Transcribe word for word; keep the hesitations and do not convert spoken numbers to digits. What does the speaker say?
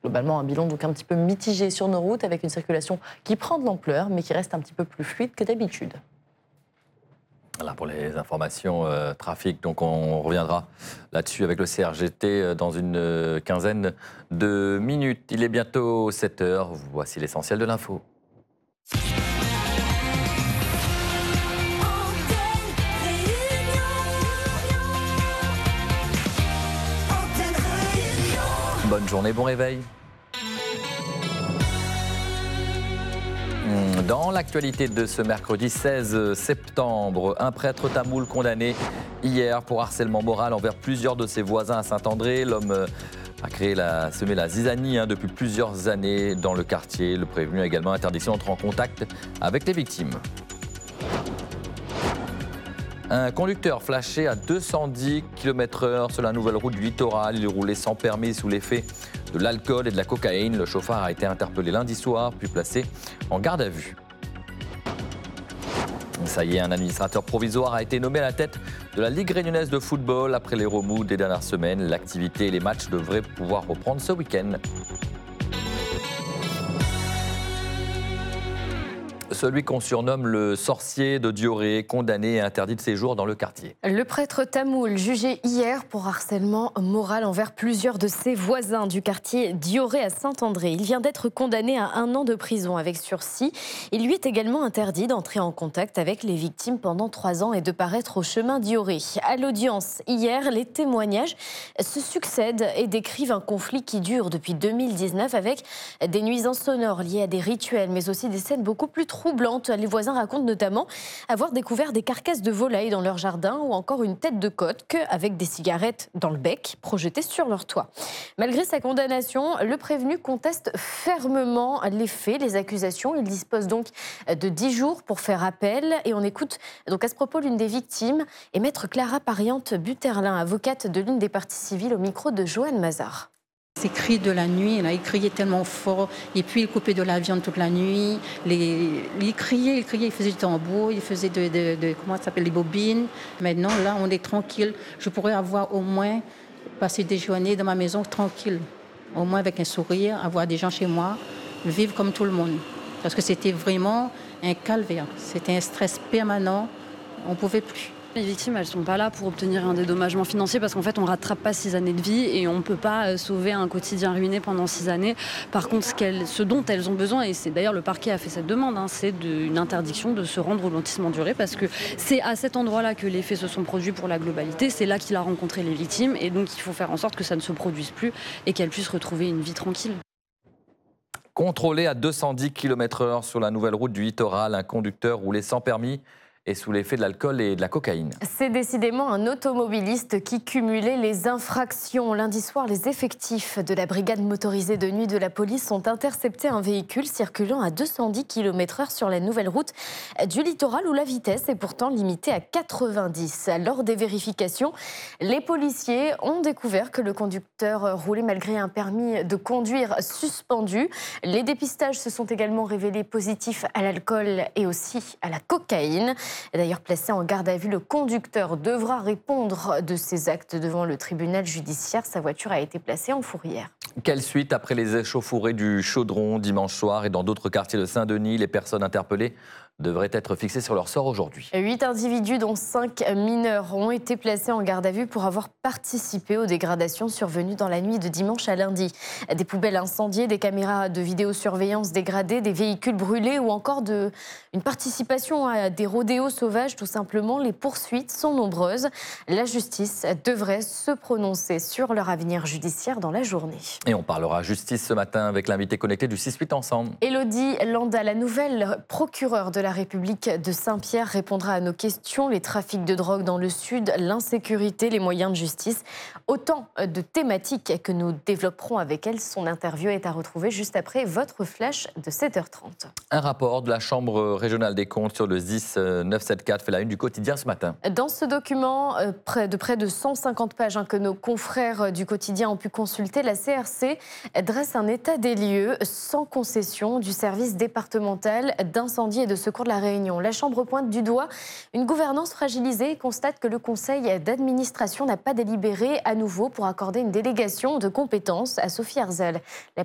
Globalement, un bilan donc un petit peu mitigé sur nos routes avec une circulation qui prend de l'ampleur mais qui reste un petit peu plus fluide que d'habitude. Voilà pour les informations euh, trafic. Donc on reviendra là-dessus avec le C R G T dans une quinzaine de minutes. Il est bientôt sept heures. Voici l'essentiel de l'info. Bonne journée, bon réveil. Dans l'actualité de ce mercredi seize septembre, un prêtre tamoul condamné hier pour harcèlement moral envers plusieurs de ses voisins à Saint-André. L'homme a créé la, semé la zizanie hein, depuis plusieurs années dans le quartier. Le prévenu a également interdiction d'entrer en contact avec les victimes. Un conducteur flashé à deux cent dix kilomètres heure sur la nouvelle route du littoral. Il roulait sans permis sous l'effet de l'alcool et de la cocaïne. Le chauffard a été interpellé lundi soir, puis placé en garde à vue. Ça y est, un administrateur provisoire a été nommé à la tête de la Ligue réunionnaise de football. Après les remous des dernières semaines, l'activité et les matchs devraient pouvoir reprendre ce week-end. Celui qu'on surnomme le sorcier de Dioré, condamné et interdit de séjour dans le quartier. Le prêtre tamoul, jugé hier pour harcèlement moral envers plusieurs de ses voisins du quartier Dioré à Saint-André. Il vient d'être condamné à un an de prison avec sursis. Il lui est également interdit d'entrer en contact avec les victimes pendant trois ans et de paraître au chemin Dioré. À l'audience hier, les témoignages se succèdent et décrivent un conflit qui dure depuis deux mille dix-neuf avec des nuisances sonores liées à des rituels, mais aussi des scènes beaucoup plus troublantes. Les voisins racontent notamment avoir découvert des carcasses de volailles dans leur jardin ou encore une tête de coq avec des cigarettes dans le bec projetées sur leur toit. Malgré sa condamnation, le prévenu conteste fermement les faits, les accusations. Il dispose donc de dix jours pour faire appel. Et on écoute donc à ce propos l'une des victimes et maître Clara Pariante-Buterlin, avocate de l'une des parties civiles au micro de Joanne Mazar. Ces cris de la nuit, là, il criait tellement fort, et puis il coupait de la viande toute la nuit. Les, il criait, il criait, il faisait du tambour, il faisait de, de, de comment ça s'appelle, les bobines. Maintenant, là, on est tranquille. Je pourrais avoir au moins passé des journées dans ma maison tranquille, au moins avec un sourire, avoir des gens chez moi, vivre comme tout le monde. Parce que c'était vraiment un calvaire, c'était un stress permanent, on ne pouvait plus. Les victimes, elles ne sont pas là pour obtenir un dédommagement financier parce qu'en fait, on ne rattrape pas six années de vie et on ne peut pas sauver un quotidien ruiné pendant six années. Par contre, ce, qu'elles, ce dont elles ont besoin, et c'est d'ailleurs le parquet a fait cette demande, hein, c'est de, une interdiction de se rendre au lotissement Dioré parce que c'est à cet endroit-là que les faits se sont produits pour la globalité. C'est là qu'il a rencontré les victimes et donc il faut faire en sorte que ça ne se produise plus et qu'elles puissent retrouver une vie tranquille. Contrôlé à deux cent dix kilomètres heure sur la nouvelle route du littoral, un conducteur roulait sans permis et sous l'effet de l'alcool et de la cocaïne. C'est décidément un automobiliste qui cumulait les infractions. Lundi soir, les effectifs de la brigade motorisée de nuit de la police ont intercepté un véhicule circulant à deux cent dix kilomètres heure sur la nouvelle route du littoral où la vitesse est pourtant limitée à quatre-vingt-dix. Lors des vérifications, les policiers ont découvert que le conducteur roulait malgré un permis de conduire suspendu. Les dépistages se sont également révélés positifs à l'alcool et aussi à la cocaïne. D'ailleurs, placé en garde à vue, le conducteur devra répondre de ses actes devant le tribunal judiciaire. Sa voiture a été placée en fourrière. Quelle suite après les échauffourées du Chaudron dimanche soir et dans d'autres quartiers de Saint-Denis? Les personnes interpellées devraient être fixées sur leur sort aujourd'hui. Huit individus, dont cinq mineurs, ont été placés en garde à vue pour avoir participé aux dégradations survenues dans la nuit de dimanche à lundi. Des poubelles incendiées, des caméras de vidéosurveillance dégradées, des véhicules brûlés ou encore de... une participation à des rodéos sauvages, tout simplement. Les poursuites sont nombreuses. La justice devrait se prononcer sur leur avenir judiciaire dans la journée. Et on parlera justice ce matin avec l'invité connecté du six huit Ensemble. Élodie Landa, la nouvelle procureure de la République de Saint-Pierre, répondra à nos questions. Les trafics de drogue dans le Sud, l'insécurité, les moyens de justice. Autant de thématiques que nous développerons avec elle. Son interview est à retrouver juste après votre flash de sept heures trente. Un rapport de la Chambre régionale des comptes sur le S D I S neuf cent soixante-quatorze fait la une du quotidien ce matin. Dans ce document près de près de cent cinquante pages hein, que nos confrères du quotidien ont pu consulter, la C R C dresse un état des lieux sans concession du service départemental d'incendie et de secours de la Réunion. La Chambre pointe du doigt une gouvernance fragilisée et constate que le conseil d'administration n'a pas délibéré à nouveau pour accorder une délégation de compétences à Sophie Herzl. La